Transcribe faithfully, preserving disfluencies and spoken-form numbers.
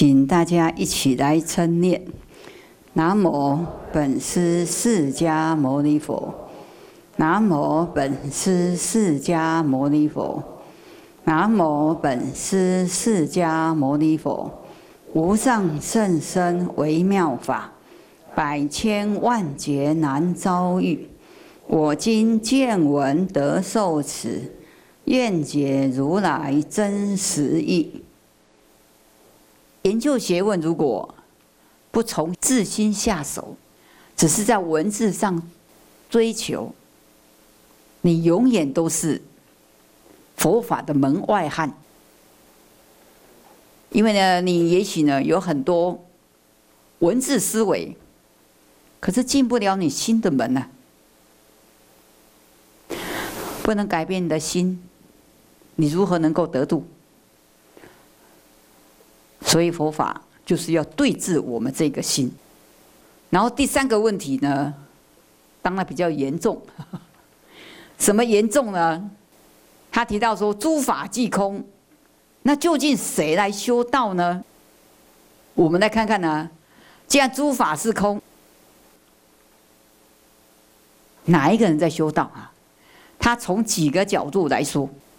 请大家一起来称念：南无本师释迦牟尼佛，南无本师释迦牟尼佛，南无本师释迦牟尼佛。无上甚深微妙法，百千万劫难遭遇。我今见闻得受持，愿解如来真实义。研究学问，如果不从自心下手，只是在文字上追求，你永远都是佛法的门外汉。因为呢，你也许呢有很多文字思维，可是进不了你心的门啊，不能改变你的心，你如何能够得度？所以佛法就是要对治我们这个心。然后第三个问题呢，当然比较严重。什么严重呢？他提到说诸法即空，那究竟谁来修道呢？我们来看看呢，既然诸法是空，哪一个人在修道啊？他从几个角度来说。